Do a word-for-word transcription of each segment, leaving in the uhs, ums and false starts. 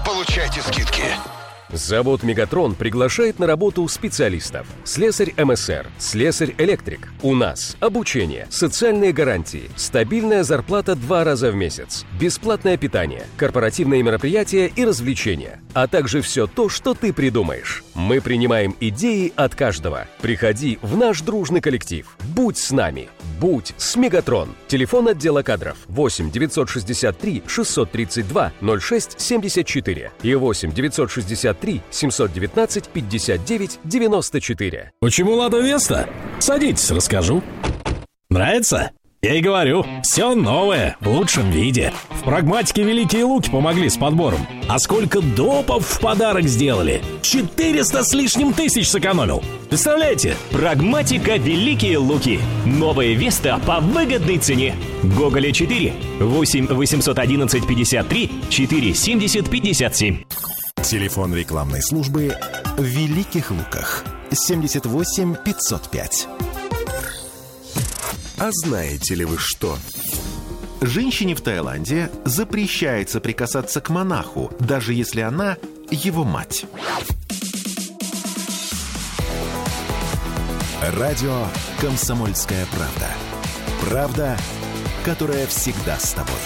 получайте скидки. Завод «Мегатрон» приглашает на работу специалистов. Слесарь эм эс эр, слесарь-электрик. У нас обучение, социальные гарантии, стабильная зарплата два раза в месяц, бесплатное питание, корпоративные мероприятия и развлечения, а также все то, что ты придумаешь. Мы принимаем идеи от каждого. Приходи в наш дружный коллектив. Будь с нами. Будь с «Мегатрон». Телефон отдела кадров восемь девятьсот шестьдесят три шестьсот тридцать два ноль шесть семьдесят четыре и восемь девятьсот шестьдесят три семьсот девятнадцать пятьдесят девять девяносто четыре. Почему «Лада Веста»? Садитесь, расскажу. Нравится? Я и говорю, все новое, в лучшем виде. В «Прагматике» Великие Луки помогли с подбором. А сколько допов в подарок сделали? четыреста с лишним тысяч сэкономил. Представляете? «Прагматика Великие Луки». Новая Веста по выгодной цене. Гоголя четыре, восемь восемьсот одиннадцать пятьдесят три четыре семьдесят пятьдесят семь. Телефон рекламной службы в Великих Луках семьдесят восемь пятьсот пять. А знаете ли вы что? Женщине в Таиланде запрещается прикасаться к монаху, даже если она его мать. Радио «Комсомольская правда». Правда, которая всегда с тобой.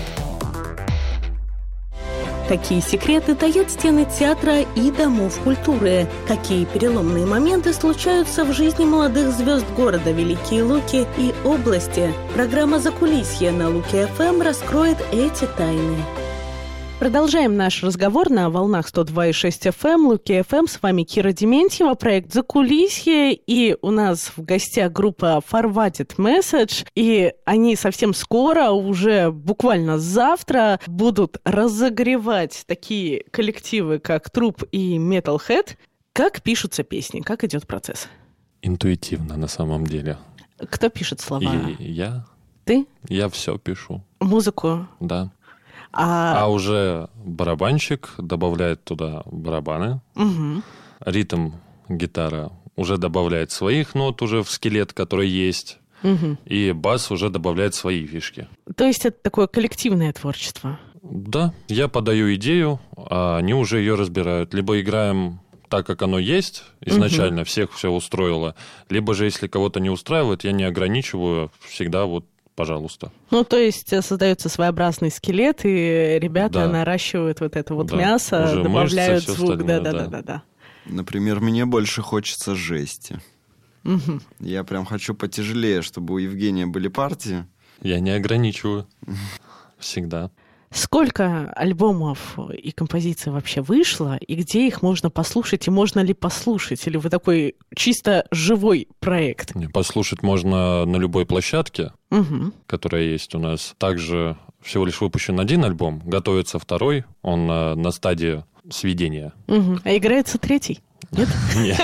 Какие секреты таят стены театра и домов культуры? Какие переломные моменты случаются в жизни молодых звезд города Великие Луки и области? Программа «Закулисье» на Луки-эф эм раскроет эти тайны. Продолжаем наш разговор на волнах сто два и шесть эф эм, Луки-эф эм. С вами Кира Дементьева, проект «Закулисье». И у нас в гостях группа Forwarded Message. И они совсем скоро, уже буквально завтра, будут разогревать такие коллективы, как Труп и Metalhead. Как пишутся песни? Как идет процесс? Интуитивно, на самом деле. Кто пишет слова? И я. Ты? Я все пишу. Музыку? Да. А, а уже барабанщик добавляет туда барабаны. Угу. Ритм, гитара уже добавляет своих нот уже в скелет, который есть. Угу. И бас уже добавляет свои фишки. То есть это такое коллективное творчество? Да. Я подаю идею, а они уже ее разбирают. Либо играем так, как оно есть изначально, угу. всех все устроило. Либо же, если кого-то не устраивает, я не ограничиваю. Всегда вот пожалуйста. Ну, то есть создается своеобразный скелет, и ребята да. наращивают вот это вот да. мясо, уже добавляют мышцы, звук. Да-да-да. Например, мне больше хочется жести. Угу. Я прям хочу потяжелее, чтобы у Евгения были партии. Я не ограничиваю. Всегда. Сколько альбомов и композиций вообще вышло, и где их можно послушать, и можно ли послушать? Или вы такой чисто живой проект? Послушать можно на любой площадке, угу. которая есть у нас. Также всего лишь выпущен один альбом, готовится второй, он на, на стадии сведения. Угу. А играется третий? Нет? Нет.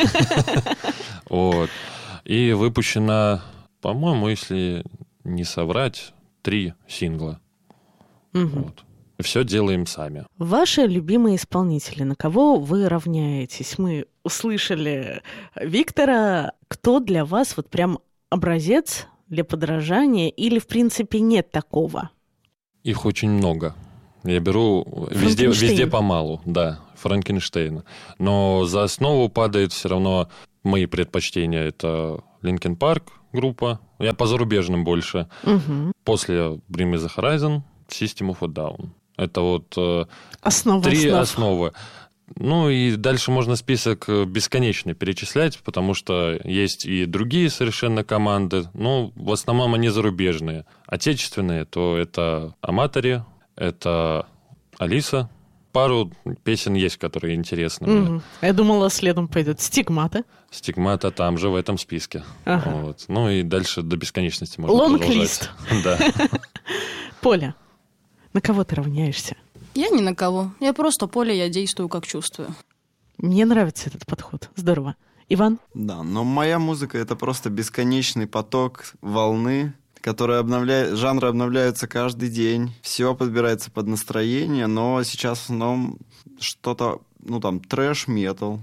Вот. И выпущено, по-моему, если не соврать, три сингла. Угу. Вот. Все делаем сами. Ваши любимые исполнители, на кого вы равняетесь? Мы услышали Виктора. Кто для вас вот прям образец для подражания или, в принципе, нет такого? Их очень много. Я беру везде, везде помалу, да, Франкенштейна. Но за основу падает все равно мои предпочтения. Это Linkin Park группа. Я по зарубежным больше. Угу. После Bring Me The Horizon System of a Down. Это вот э, Основа три основ. основы. Ну и дальше можно список бесконечный перечислять, потому что есть и другие совершенно команды. Ну, в основном они зарубежные. Отечественные, то это Аматори, это Алиса. Пару песен есть, которые интересны Mm-hmm. мне. Я думала, следом пойдет Стигмата. Стигмата там же в этом списке. Ага. Вот. Ну и дальше до бесконечности можно Лонг-лист. продолжать. Да. Поля, на кого ты равняешься? Я ни на кого. Я просто поле, я действую, как чувствую. Мне нравится этот подход. Здорово. Иван? Да, но моя музыка — это просто бесконечный поток волны, которые обновляют, жанры обновляются каждый день. Все подбирается под настроение, но сейчас в основном что-то, ну там, трэш-метал,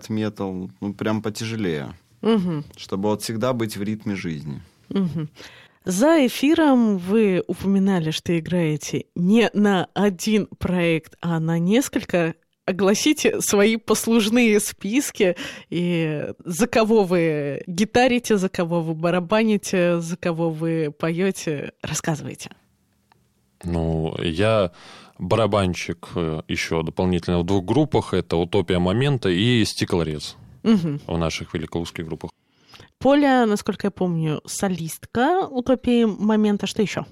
дэт-метал, ну прям потяжелее. Угу. Чтобы вот всегда быть в ритме жизни. Угу. За эфиром вы упоминали, что играете не на один проект, а на несколько. Огласите свои послужные списки, и за кого вы гитарите, за кого вы барабаните, за кого вы поете. Рассказывайте. Ну, я барабанщик еще дополнительно в двух группах. Это «Утопия момента» и «Стеклорез» угу. в наших великолукских группах. Поля, насколько я помню, солистка «Утопии момента». Что еще?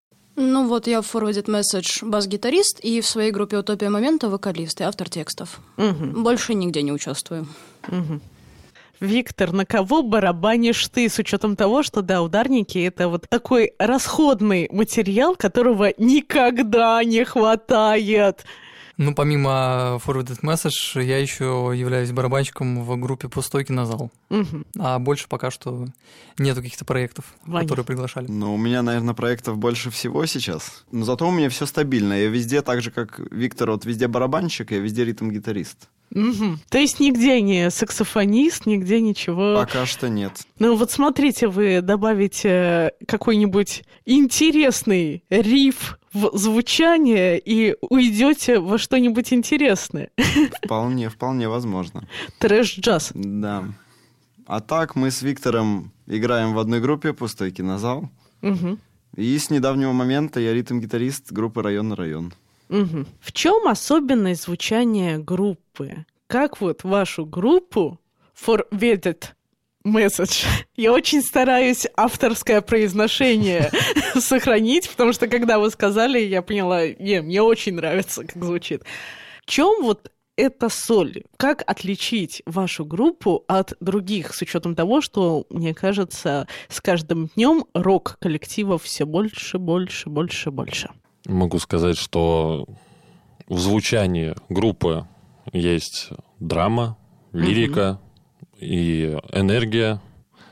Ну вот я в Forwarded Message бас-гитарист и в своей группе «Утопия момента» вокалист и автор текстов. Угу. Больше нигде не участвую. Угу. Виктор, на кого барабанишь ты, с учетом того, что, да, ударники — это вот такой расходный материал, которого никогда не хватает? Ну, помимо Forwarded Message, я еще являюсь барабанщиком в группе «Пустой кинозал». Угу. А больше пока что нету каких-то проектов, Ваня. которые приглашали. Ну, у меня, наверное, проектов больше всего сейчас. Но зато у меня все стабильно. Я везде, так же, как Виктор, вот везде барабанщик, я везде ритм-гитарист. Угу. То есть нигде не саксофонист, нигде ничего? Пока что нет. Ну вот смотрите, вы добавите какой-нибудь интересный риф в звучание и уйдете во что-нибудь интересное. Вполне, вполне возможно. Трэш-джаз. Да. А так мы с Виктором играем в одной группе «Пустой кинозал». Угу. И с недавнего момента я ритм-гитарист группы «Район на район». Угу. В чем особенность звучания группы? Как вот вашу группу Forwarded Message? Я очень стараюсь авторское произношение сохранить, потому что когда вы сказали, я поняла, не, мне очень нравится, как звучит. В чем вот эта соль? Как отличить вашу группу от других, с учетом того, что, мне кажется, с каждым днем рок-коллективов все больше, больше, больше, больше? Могу сказать, что в звучании группы есть драма, лирика угу. и энергия.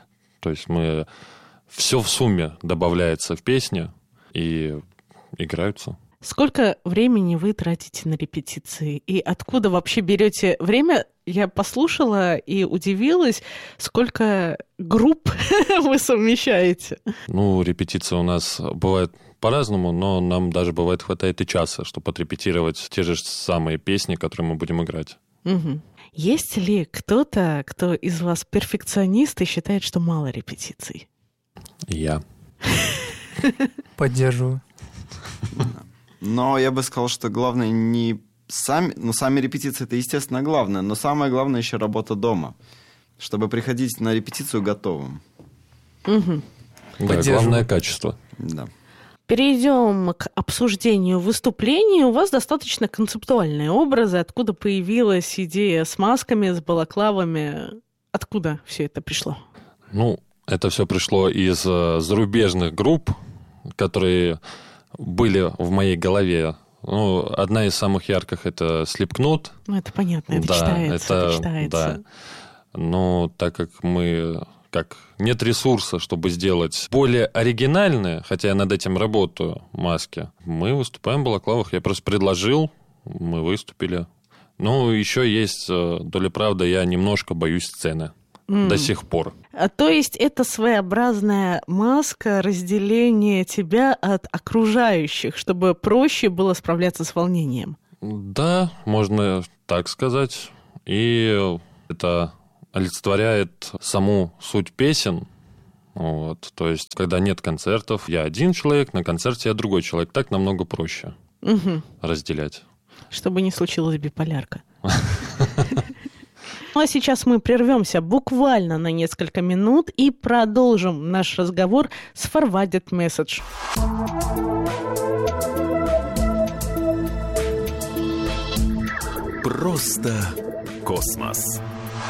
То есть мы все в сумме добавляется в песни и играются. Сколько времени вы тратите на репетиции? И откуда вообще берете время? Я послушала и удивилась, сколько групп вы совмещаете. Ну, репетиции у нас бывают по-разному, но нам даже бывает хватает и часа, чтобы отрепетировать те же самые песни, которые мы будем играть. Угу. Есть ли кто-то, кто из вас перфекционист и считает, что мало репетиций? Я. Поддерживаю. Но я бы сказал, что главное не сами... Ну, сами репетиции — это, естественно, главное, но самое главное еще работа дома, чтобы приходить на репетицию готовым. Угу. Да, главное качество. Да. Перейдем к обсуждению выступлений. У вас достаточно концептуальные образы. Откуда появилась идея с масками, с балаклавами? Откуда все это пришло? Ну, это все пришло из зарубежных групп, которые были в моей голове. Ну, одна из самых ярких — это Slipknot. Ну, это понятно, это да, читается, это, это читается. Да. Но так как мы... как нет ресурса, чтобы сделать более оригинальные, хотя я над этим работаю, маски, мы выступаем в балаклавах. Я просто предложил, мы выступили. Ну, еще есть доля правды, я немножко боюсь сцены mm. до сих пор. А, то есть это своеобразная маска разделения тебя от окружающих, чтобы проще было справляться с волнением? Да, можно так сказать. И это... олицетворяет саму суть песен. Вот. То есть, когда нет концертов, я один человек, на концерте я другой человек. Так намного проще угу. разделять. Чтобы не случилась биполярка. Ну а сейчас мы прервемся буквально на несколько минут и продолжим наш разговор с Forwarded Message. Просто космос.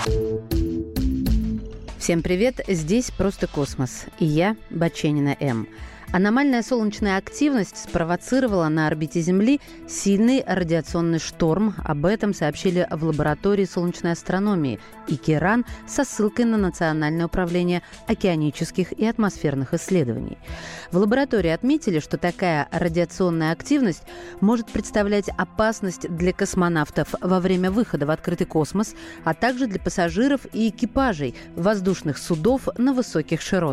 Всем привет, здесь «Просто космос» и я, Баченина М. Аномальная солнечная активность спровоцировала на орбите Земли сильный радиационный шторм. Об этом сообщили в лаборатории солнечной астрономии ИКИРАН со ссылкой на Национальное управление океанических и атмосферных исследований. В лаборатории отметили, что такая радиационная активность может представлять опасность для космонавтов во время выхода в открытый космос, а также для пассажиров и экипажей воздушных судов на высоких широтах.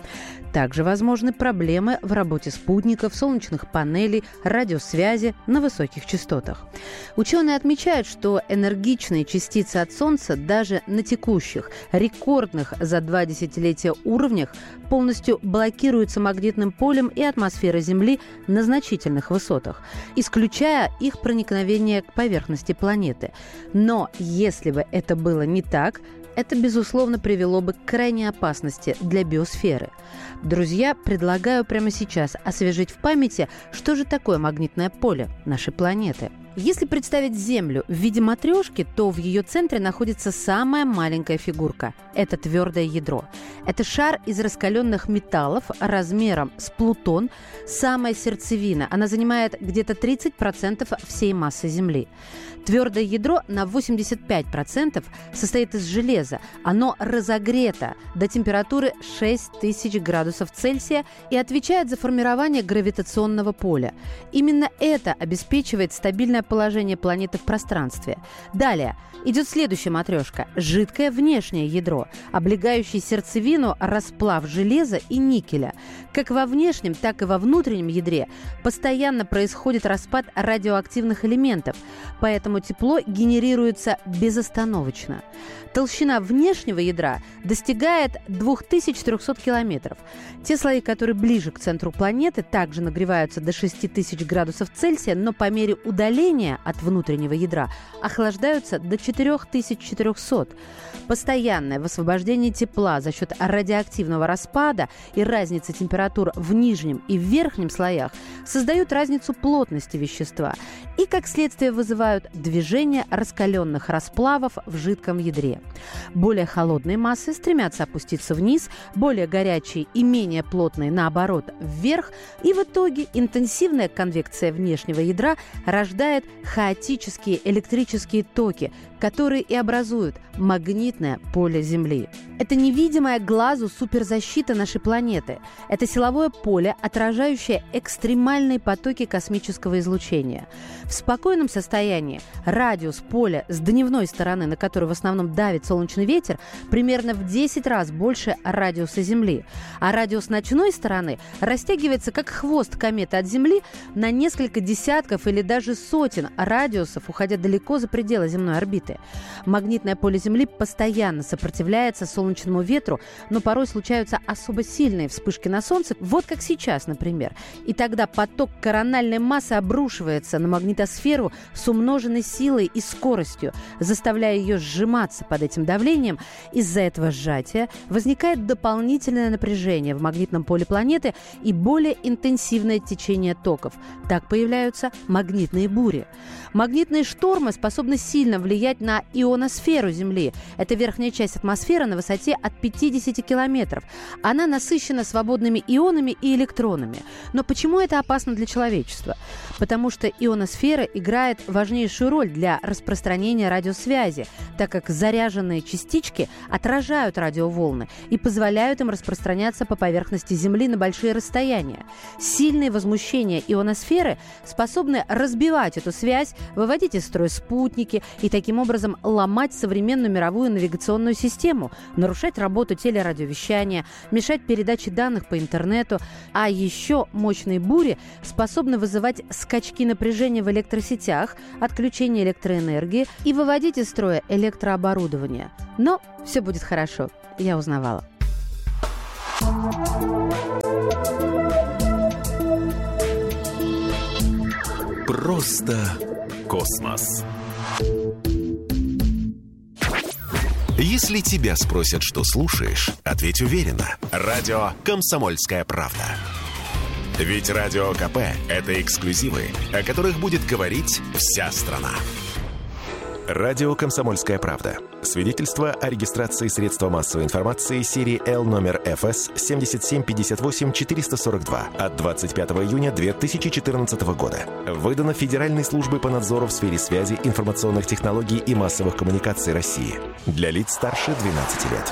Также возможны проблемы в работе спутников, солнечных панелей, радиосвязи на высоких частотах. Ученые отмечают, что энергичные частицы от Солнца даже на текущих, рекордных за два десятилетия уровнях полностью блокируются магнитным полем и атмосферой Земли на значительных высотах, исключая их проникновение к поверхности планеты. Но если бы это было не так, это, безусловно, привело бы к крайней опасности для биосферы. Друзья, предлагаю прямо сейчас освежить в памяти, что же такое магнитное поле нашей планеты. Если представить Землю в виде матрешки, то в ее центре находится самая маленькая фигурка – это твердое ядро. Это шар из раскаленных металлов размером с Плутон, самая сердцевина. Она занимает где-то тридцать процентов всей массы Земли. Твердое ядро на восемьдесят пять процентов состоит из железа. Оно разогрето до температуры шесть тысяч градусов Цельсия и отвечает за формирование гравитационного поля. Именно это обеспечивает стабильное положение планеты в пространстве. Далее идет следующая матрешка – жидкое внешнее ядро, облегающее сердцевину расплав железа и никеля. Как во внешнем, так и во внутреннем ядре постоянно происходит распад радиоактивных элементов, поэтому тепло генерируется безостановочно. Толщина внешнего ядра достигает две тысячи триста километров. Те слои, которые ближе к центру планеты, также нагреваются до шесть тысяч градусов Цельсия, но по мере удаления от внутреннего ядра охлаждаются до четыре тысячи четыреста. Постоянное высвобождение тепла за счет радиоактивного распада и разницы температур в нижнем и в верхнем слоях создают разницу плотности вещества и, как следствие, вызывают движение раскаленных расплавов в жидком ядре. Более холодные массы стремятся опуститься вниз, более горячие и менее плотные, наоборот, вверх, и в итоге интенсивная конвекция внешнего ядра рождает хаотические электрические токи, которые и образуют магнитное поле Земли. Это невидимая глазу суперзащита нашей планеты. Это силовое поле, отражающее экстремальные потоки космического излучения. В спокойном состоянии радиус поля с дневной стороны, на который в основном давит солнечный ветер, примерно в десять раз больше радиуса Земли. А радиус ночной стороны растягивается как хвост кометы от Земли на несколько десятков или даже сотен радиусов, уходя далеко за пределы земной орбиты. Магнитное поле Земли постоянно сопротивляется солнечному ветру, но порой случаются особо сильные вспышки на Солнце, вот как сейчас, например. И тогда поток корональной массы обрушивается на магнитосферу с умноженной силой и скоростью, заставляя ее сжиматься под этим давлением. Из-за этого сжатия возникает дополнительное напряжение в магнитном поле планеты и более интенсивное течение токов. Так появляются магнитные бури. Магнитные штормы способны сильно влиять на ионосферу Земли. Это верхняя часть атмосферы на высоте от пятидесяти километров. Она насыщена свободными ионами и электронами. Но почему это опасно для человечества? Потому что ионосфера играет важнейшую роль для распространения радиосвязи, так как заряженные частички отражают радиоволны и позволяют им распространяться по поверхности Земли на большие расстояния. Сильные возмущения ионосферы способны разбивать эту связь, выводить из строя спутники и таким образом ломать современную мировую навигационную систему, нарушать работу телерадиовещания, мешать передаче данных по интернету. А еще мощные бури способны вызывать скачки напряжения в электросетях, отключение электроэнергии и выводить из строя электрооборудование. Но все будет хорошо, я узнавала. Просто космос. Если тебя спросят, что слушаешь, ответь уверенно. Радио «Комсомольская правда». Ведь Радио КП – это эксклюзивы, о которых будет говорить вся страна. Радио «Комсомольская правда». Свидетельство о регистрации средства массовой информации серии Л номер эф эс семь семь пять восемь четыре сорок два от двадцать пятого июня две тысячи четырнадцатого года. Выдано Федеральной службой по надзору в сфере связи, информационных технологий и массовых коммуникаций России. Для лиц старше двенадцати лет.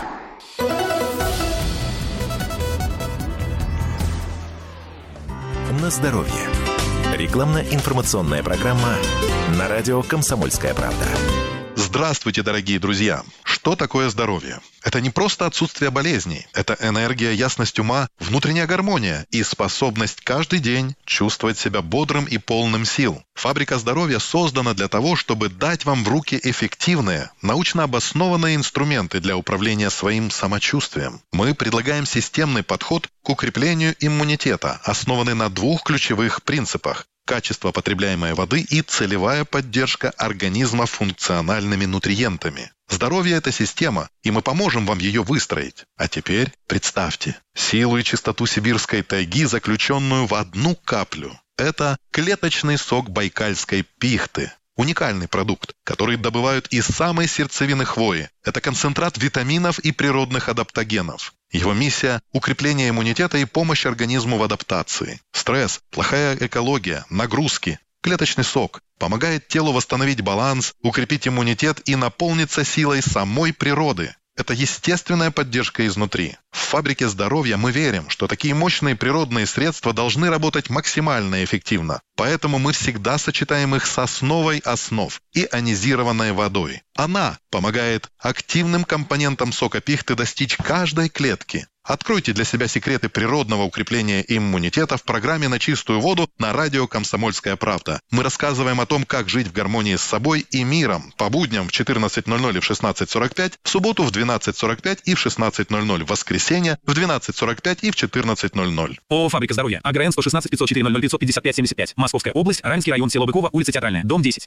На здоровье. Рекламно-информационная программа на радио «Комсомольская правда». Здравствуйте, дорогие друзья! Что такое здоровье? Это не просто отсутствие болезней. Это энергия, ясность ума, внутренняя гармония и способность каждый день чувствовать себя бодрым и полным сил. Фабрика здоровья создана для того, чтобы дать вам в руки эффективные, научно обоснованные инструменты для управления своим самочувствием. Мы предлагаем системный подход к укреплению иммунитета, основанный на двух ключевых принципах: качество потребляемой воды и целевая поддержка организма функциональными нутриентами. Здоровье – это система, и мы поможем вам ее выстроить. А теперь представьте силу и чистоту сибирской тайги, заключенную в одну каплю. Это клеточный сок байкальской пихты. Уникальный продукт, который добывают из самой сердцевины хвои. Это концентрат витаминов и природных адаптогенов. Его миссия – укрепление иммунитета и помощь организму в адаптации. Стресс, плохая экология, нагрузки. Клеточный сок помогает телу восстановить баланс, укрепить иммунитет и наполниться силой самой природы. Это естественная поддержка изнутри. В фабрике здоровья мы верим, что такие мощные природные средства должны работать максимально эффективно. Поэтому мы всегда сочетаем их с основой основ – ионизированной водой. Она помогает активным компонентам сока пихты достичь каждой клетки. Откройте для себя секреты природного укрепления иммунитета в программе «На чистую воду» на радио «Комсомольская правда». Мы рассказываем о том, как жить в гармонии с собой и миром по будням в четырнадцать ноль ноль и в шестнадцать сорок пять, в субботу в двенадцать сорок пять и в шестнадцать ноль ноль, в воскресенье в двенадцать сорок пять и в четырнадцать ноль ноль. ООО «Фабрика здоровья». АГРН сто шестнадцать пятьсот четыре ноль ноль пятьсот пятьдесят пять семьдесят пять. Московская область, Раменский район, село Быково, улица Театральная, дом десять.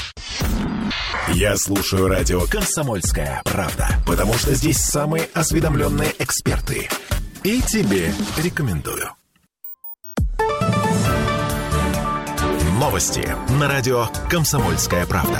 Я слушаю радио «Комсомольская правда», потому что здесь самые осведомленные эксперты. И тебе рекомендую. Новости на радио «Комсомольская правда».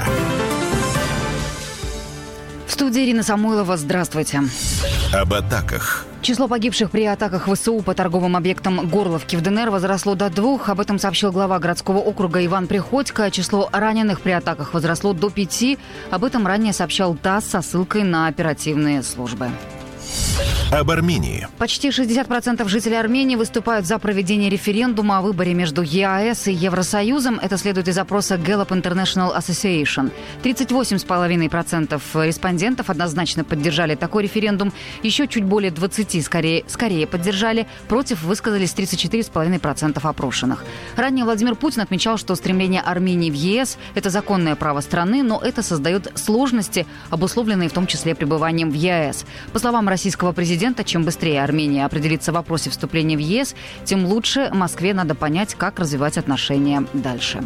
В студии Ирина Самойлова. Здравствуйте. Об атаках. Число погибших при атаках ВСУ по торговым объектам Горловки в ДНР возросло до двух. Об этом сообщил глава городского округа Иван Приходько. Число раненых при атаках возросло до пяти. Об этом ранее сообщал ТАСС со ссылкой на оперативные службы. Об Армении. Почти шестьдесят процентов жителей Армении выступают за проведение референдума о выборе между ЕАЭС и Евросоюзом. Это следует из опроса Gallup International Association. тридцать восемь целых пять десятых процента респондентов однозначно поддержали такой референдум. Еще чуть более двадцать скорее, скорее поддержали. Против высказались тридцать четыре целых пять десятых процента опрошенных. Ранее Владимир Путин отмечал, что стремление Армении в ЕС – это законное право страны, но это создает сложности, обусловленные в том числе пребыванием в ЕАЭС. По словам российского президента, чем быстрее Армения определится в вопросе вступления в ЕС, тем лучше Москве надо понять, как развивать отношения дальше.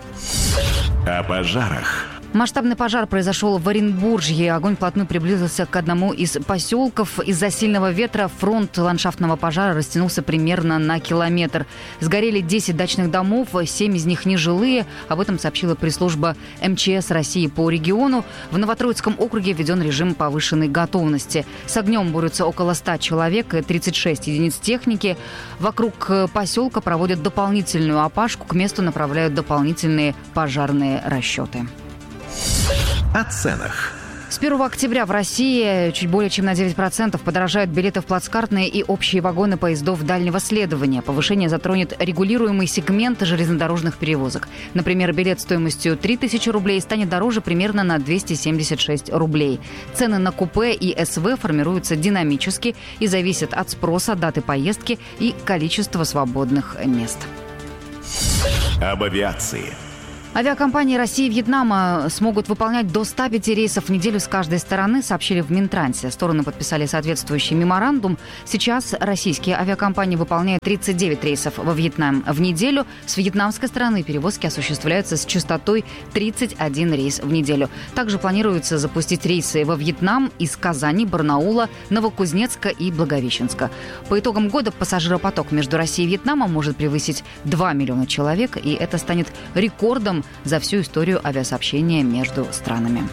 О пожарах. Масштабный пожар произошел в Оренбуржье. Огонь вплотную приблизился к одному из поселков. Из-за сильного ветра фронт ландшафтного пожара растянулся примерно на километр. Сгорели десять дачных домов, семь из них нежилые. Об этом сообщила пресс-служба эм че эс России по региону. В Новотроицком округе введен режим повышенной готовности. С огнем борются около ста человек и тридцать шесть единиц техники. Вокруг поселка проводят дополнительную опашку. К месту направляют дополнительные пожарные расчеты. О ценах. С первого октября в России чуть более чем на девять процентов подорожают билеты в плацкартные и общие вагоны поездов дальнего следования. Повышение затронет регулируемый сегмент железнодорожных перевозок. Например, билет стоимостью три тысячи рублей станет дороже примерно на двести семьдесят шесть рублей. Цены на купе и эс вэ формируются динамически и зависят от спроса, даты поездки и количества свободных мест. Об авиации. Авиакомпании России и Вьетнама смогут выполнять до ста пяти рейсов в неделю с каждой стороны, сообщили в Минтрансе. Стороны подписали соответствующий меморандум. Сейчас российские авиакомпании выполняют тридцать девять рейсов во Вьетнам в неделю. С вьетнамской стороны перевозки осуществляются с частотой тридцать один рейс в неделю. Также планируется запустить рейсы во Вьетнам из Казани, Барнаула, Новокузнецка и Благовещенска. По итогам года пассажиропоток между Россией и Вьетнамом может превысить два миллиона человек, и это станет рекордом за всю историю авиасообщения между странами.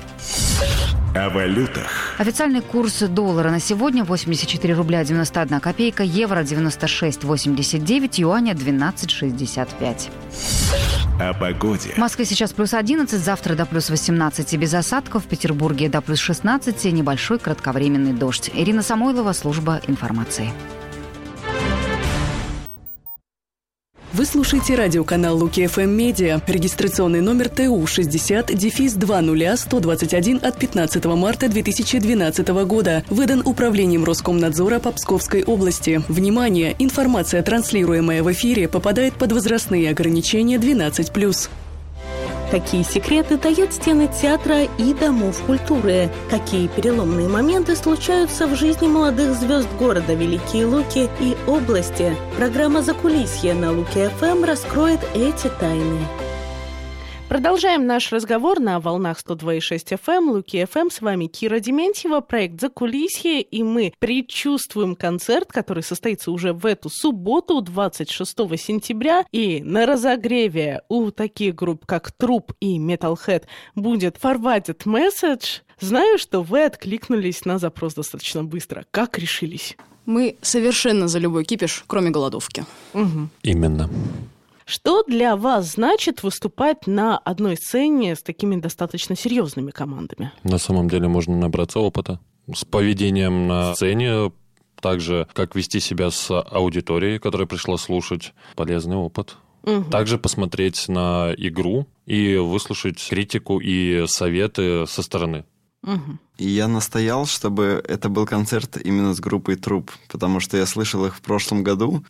О валютах. Официальный курс доллара на сегодня восемьдесят четыре рубля девяносто одна копейка, евро девяносто шесть восемьдесят девять, юаня двенадцать шестьдесят пять. О погоде. В Москве сейчас плюс одиннадцать, завтра до плюс восемнадцать без осадков, в Петербурге до плюс шестнадцать, небольшой кратковременный дождь. Ирина Самойлова, служба информации. Вы слушаете радиоканал Луки эф эм Медиа. Регистрационный номер Т У шестьдесят дефис два ноль сто двадцать один от пятнадцатого марта две тысячи двенадцатого года. Выдан Управлением Роскомнадзора по Псковской области. Внимание! Информация, транслируемая в эфире, попадает под возрастные ограничения двенадцать плюс. Какие секреты таят стены театра и домов культуры? Какие переломные моменты случаются в жизни молодых звезд города Великие Луки и области? Программа «Закулисье» на Луки эф эм раскроет эти тайны. Продолжаем наш разговор на волнах сто два и шесть эф эм, Луки эф эм. С вами Кира Дементьева, проект «Закулисье», и мы предчувствуем концерт, который состоится уже в эту субботу, двадцать шестого сентября. И на разогреве у таких групп, как Труп и Metalhead, будет Forwarded Message. Знаю, что вы откликнулись на запрос достаточно быстро. Как решились? Мы совершенно за любой кипиш, кроме голодовки. Угу. Именно. Что для вас значит выступать на одной сцене с такими достаточно серьезными командами? На самом деле можно набраться опыта с поведением на сцене, также как вести себя с аудиторией, которая пришла слушать. Полезный опыт. Угу. Также посмотреть на игру и выслушать критику и советы со стороны. Угу. И я настоял, чтобы это был концерт именно с группой Труп, потому что я слышал их в прошлом году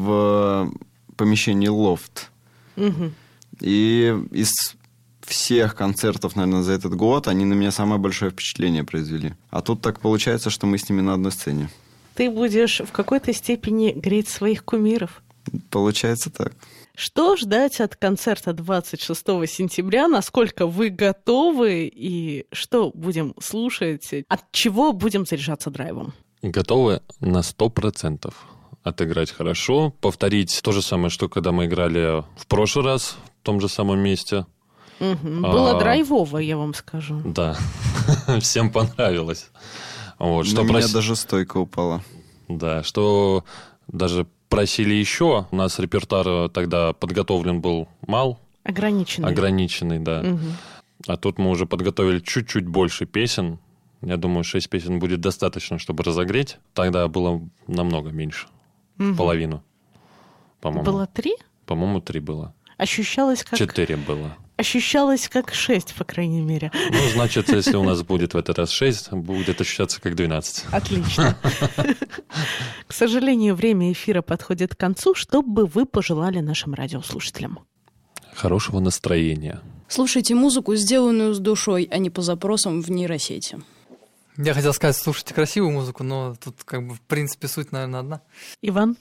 в помещении «Лофт». Угу. И из всех концертов, наверное, за этот год они на меня самое большое впечатление произвели. А тут так получается, что мы с ними на одной сцене. Ты будешь в какой-то степени греть своих кумиров. Получается так. Что ждать от концерта двадцать шестого сентября? Насколько вы готовы? И что будем слушать? От чего будем заряжаться драйвом? Готовы на сто процентов. Отыграть хорошо, повторить то же самое, что когда мы играли в прошлый раз в том же самом месте. Угу. Было а, драйвово, я вам скажу. Да, всем понравилось. Вот, что На прос... меня даже стойка упала. Да, что даже просили еще. У нас репертуар тогда подготовлен был мал. Ограниченный. Ограниченный, да. Угу. А тут мы уже подготовили чуть-чуть больше песен. Я думаю, шесть песен будет достаточно, чтобы разогреть. Тогда было намного меньше. Угу. Половину, по-моему. Было три? По-моему, три было. Ощущалось как... Четыре было. Ощущалось как шесть, по крайней мере. Ну, значит, если у нас будет в этот раз шесть, будет ощущаться как двенадцать. Отлично. К сожалению, время эфира подходит к концу. Что бы вы пожелали нашим радиослушателям? Хорошего настроения. Слушайте музыку, сделанную с душой, а не по запросам в нейросети. Я хотел сказать, слушайте красивую музыку, но тут, как бы, в принципе, суть, наверное, одна. Иван?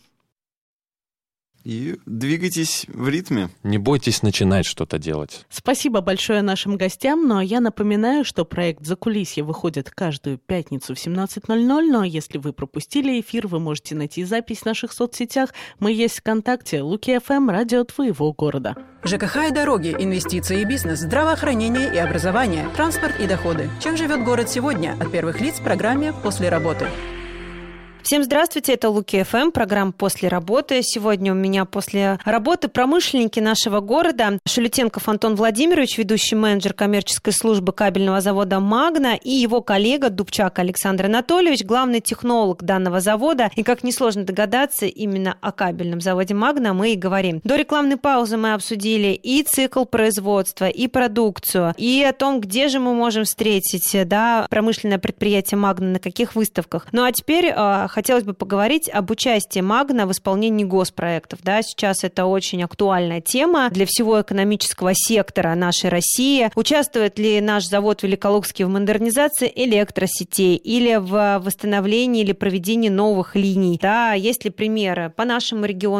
И двигайтесь в ритме. Не бойтесь начинать что-то делать. Спасибо большое нашим гостям. Ну а я напоминаю, что проект «Закулисье» выходит каждую пятницу в семнадцать ноль ноль. Ну а если вы пропустили эфир, вы можете найти запись в наших соцсетях. Мы есть ВКонтакте, Луки эф эм, радио твоего города. ЖКХ и дороги, инвестиции и бизнес, здравоохранение и образование, транспорт и доходы. Чем живет город сегодня? От первых лиц в программе «После работы». Всем здравствуйте, это Луки эф эм, программа «После работы». Сегодня у меня после работы промышленники нашего города. Шелютенков Антон Владимирович, ведущий менеджер коммерческой службы кабельного завода «Магна», и его коллега Дубчак Александр Анатольевич, главный технолог данного завода. И, как несложно догадаться, именно о кабельном заводе «Магна» мы и говорим. До рекламной паузы мы обсудили и цикл производства, и продукцию, и о том, где же мы можем встретить, да, промышленное предприятие «Магна», на каких выставках. Ну а теперь хотелось бы поговорить об участии «Магна» в исполнении госпроектов. Да, сейчас это очень актуальная тема для всего экономического сектора нашей России. Участвует ли наш завод Великолукский в модернизации электросетей или в восстановлении или проведении новых линий? Да, есть ли примеры по нашему региону?